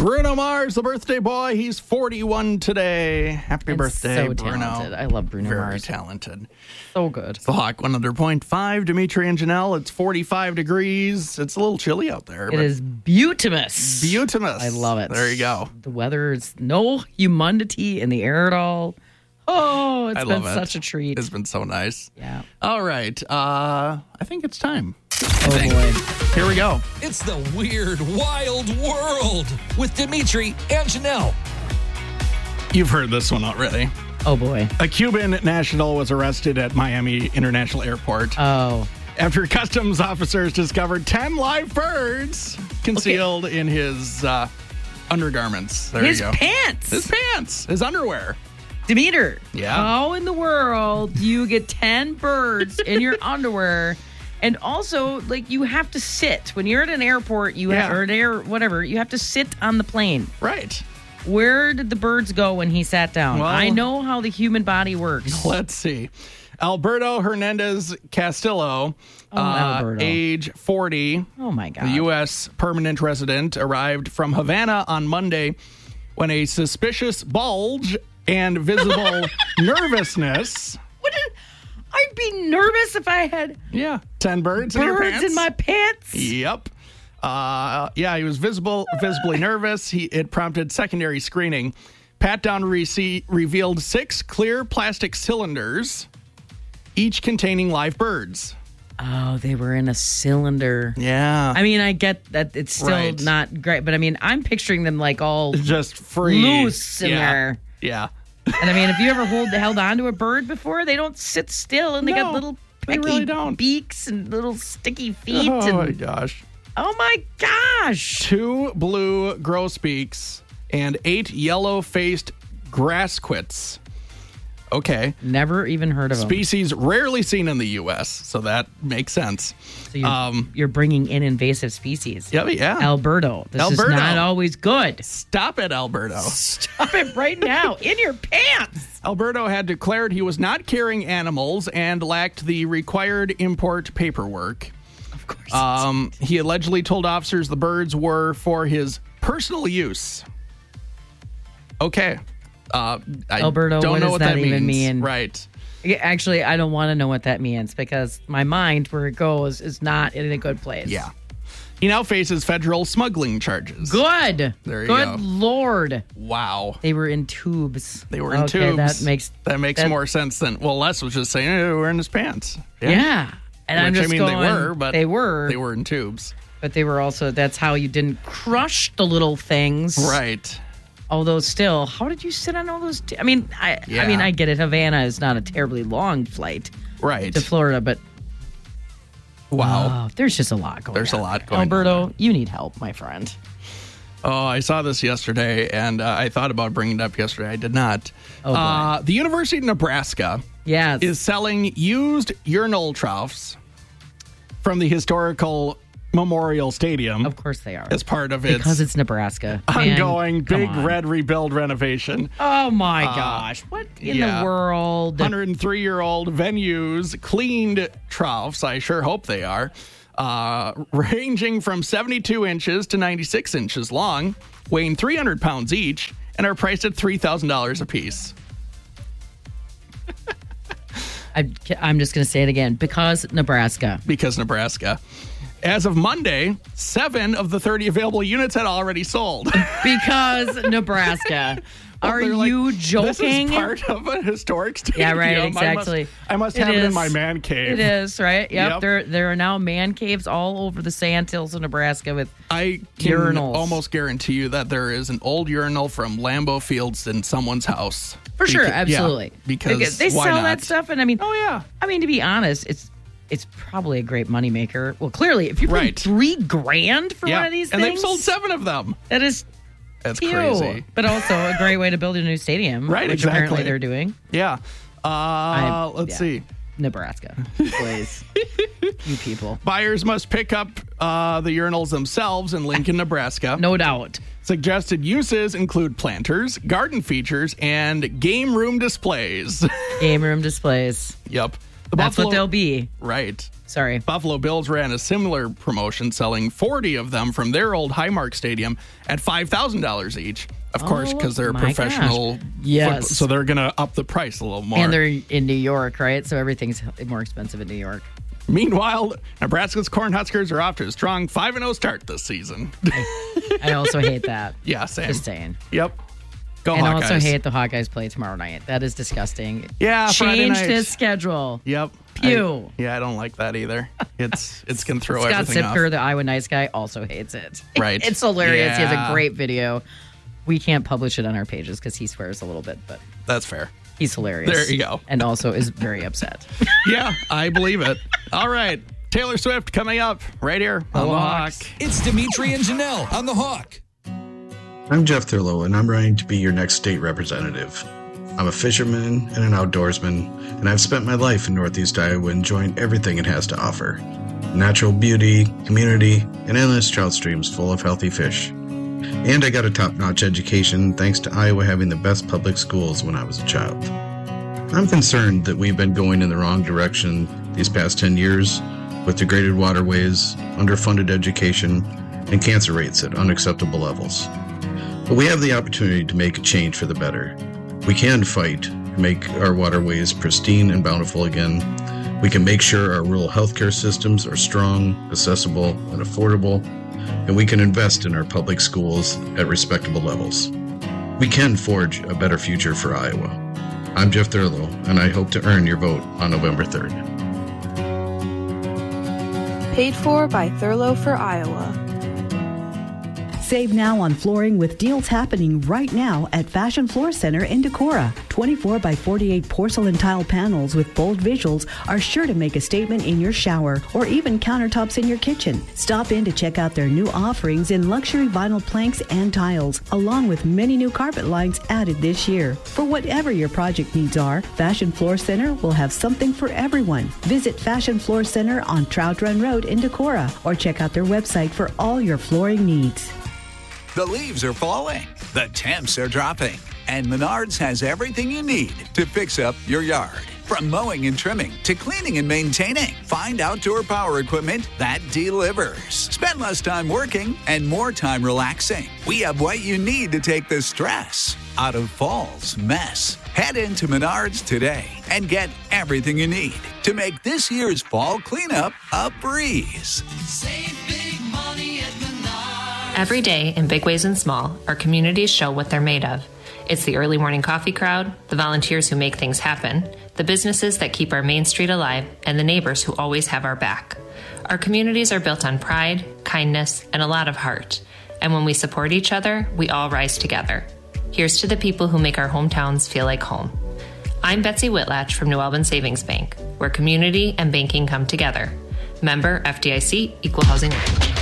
Bruno Mars, the birthday boy. He's 41 today. Happy birthday, so Bruno. Talented. I love Bruno Mars. Very talented. So good. The Hawk 100.5. Dimitri and Janelle, it's 45 degrees. It's a little chilly out there. It is beautimous. Beautimous. I love it. There you go. The weather is no humidity in the air at all. Oh, it's been such a treat. It's been so nice. Yeah. All right. I think it's time. Oh, boy. Here we go. It's the Weird Wild World with Dimitri and Janelle. You've heard this one already. Oh, boy. A Cuban national was arrested at Miami International Airport Oh. after customs officers discovered 10 live birds concealed in his undergarments. There His you go. pants. His pants. His underwear. Demeter. Yeah. How in the world do you get 10 birds in your underwear? And also, like, you have to sit. When you're at an airport, you have, or an whatever, you have to sit on the plane. Right. Where did the birds go when he sat down? Well, I know how the human body works. Let's see. Alberto Hernandez Castillo, Alberto. age 40. Oh, my God. The U.S. permanent resident arrived from Havana on Monday when a suspicious bulge and visible nervousness. I'd be nervous if I had 10 birds in your pants. in my pants. Yep. He was visibly nervous. It prompted secondary screening. Pat-down revealed 6 clear plastic cylinders, each containing live birds. Oh, they were in a cylinder. Yeah. I mean, I get that it's still not great, but I mean, I'm picturing them like all just free. Loose in there. Yeah. And I mean, if you ever held on to a bird before, they don't sit still, and they got little pecky beaks and little sticky feet. Oh, my gosh. Oh, my gosh. 2 blue grosbeaks and 8 yellow-faced grassquits. Okay. Never even heard of them. Species rarely seen in the U.S., so that makes sense. So you're bringing in invasive species. Yeah. Alberto. This is not always good. Stop it, Alberto. Stop it right now. In your pants. Alberto had declared he was not carrying animals and lacked the required import paperwork. Of course. He allegedly told officers the birds were for his personal use. Okay. Alberto, don't what know does what that means. even mean? Right. Actually, I don't want to know what that means because my mind, where it goes, is not in a good place. Yeah. He now faces federal smuggling charges. Good. There you Good go. Lord. Wow. They were in tubes. They were in tubes. That makes more sense than, well, Les was just saying they were in his pants. Yeah. And I'm just they were, but they were in tubes. But they were also, that's how you didn't crush the little things. Right. Although still, how did you sit on all those? I mean, I get it. Havana is not a terribly long flight, right, to Florida, but wow, there's just a lot going on. There's a lot going Alberto, on. you need help, my friend. Oh, I saw this yesterday, and I thought about bringing it up yesterday. I did not. Oh, the University of Nebraska is selling used urinal troughs from the historical Memorial Stadium. Of course they are. As part of its... Because it's Nebraska. Ongoing big red rebuild renovation. Oh, my gosh. What in the world? 103-year-old venues cleaned troughs. I sure hope they are. Ranging from 72 inches to 96 inches long, weighing 300 pounds each, and are priced at $3,000 a piece. I'm just going to say it again. Because Nebraska. Because Nebraska. As of Monday, 7 of the 30 available units had already sold. Because Nebraska. Are you joking? This is part of a historic stadium. Yeah, right, exactly. I must have it in my man cave. It is, right? Yep. There are now man caves all over the sandhills of Nebraska with urinals. Almost guarantee you that there is an old urinal from Lambeau Fields in someone's house. For sure, absolutely. Yeah, because they why sell not? that stuff, and I mean, to be honest, it's probably a great moneymaker. Well, clearly, if you pay $3,000 for one of these things, and they've sold 7 of them. That's crazy. But also a great way to build a new stadium, right? Which apparently they're doing. Yeah. Let's see. Nebraska, please. You people. Buyers must pick up the urinals themselves in Lincoln, Nebraska. No doubt. Suggested uses include planters, garden features, and game room displays. Game room displays. Yep. That's what they'll be. Right. Sorry. Buffalo Bills ran a similar promotion, selling 40 of them from their old Highmark Stadium at $5,000 each. Of course, because they're professional. Yes. So they're going to up the price a little more. And they're in New York, right? So everything's more expensive in New York. Meanwhile, Nebraska's Cornhuskers are off to a strong 5-0 start this season. I also hate that. Yeah, same. Just saying. Yep. Go and Hawkeyes. Also hate the Hawkeyes play tomorrow night. That is disgusting. Yeah, Friday Change night. the schedule. Yep. Pew. I don't like that either. It's going to throw Scott everything off. Sipker, the Iowa Nice guy, also hates it. Right. It's hilarious. Yeah. He has a great video. We can't publish it on our pages because he swears a little bit, but That's fair. he's hilarious. There you go. And also is very upset. Yeah, I believe it. All right. Taylor Swift coming up right here on The Hawk. It's Dimitri and Janelle on The Hawk. I'm Jeff Thurlow, and I'm running to be your next state representative. I'm a fisherman and an outdoorsman, and I've spent my life in Northeast Iowa enjoying everything it has to offer. Natural beauty, community, and endless trout streams full of healthy fish. And I got a top-notch education thanks to Iowa having the best public schools when I was a child. I'm concerned that we've been going in the wrong direction these past 10 years with degraded waterways, underfunded education, and cancer rates at unacceptable levels. But we have the opportunity to make a change for the better. We can fight to make our waterways pristine and bountiful again. We can make sure our rural healthcare systems are strong, accessible, and affordable. And we can invest in our public schools at respectable levels. We can forge a better future for Iowa. I'm Jeff Thurlow, and I hope to earn your vote on November 3rd. Paid for by Thurlow for Iowa. Save now on flooring with deals happening right now at Fashion Floor Center in Decorah. 24 by 48 porcelain tile panels with bold visuals are sure to make a statement in your shower or even countertops in your kitchen. Stop in to check out their new offerings in luxury vinyl planks and tiles, along with many new carpet lines added this year. For whatever your project needs are, Fashion Floor Center will have something for everyone. Visit Fashion Floor Center on Trout Run Road in Decorah or check out their website for all your flooring needs. The leaves are falling, the temps are dropping, and Menards has everything you need to fix up your yard. From mowing and trimming to cleaning and maintaining, find outdoor power equipment that delivers. Spend less time working and more time relaxing. We have what you need to take the stress out of fall's mess. Head into Menards today and get everything you need to make this year's fall cleanup a breeze. Save big money at Menards. Every day, in big ways and small, our communities show what they're made of. It's the early morning coffee crowd, the volunteers who make things happen, the businesses that keep our main street alive, and the neighbors who always have our back. Our communities are built on pride, kindness, and a lot of heart. And when we support each other, we all rise together. Here's to the people who make our hometowns feel like home. I'm Betsy Whitlatch from New Albany Savings Bank, where community and banking come together. Member FDIC, Equal Housing Lender.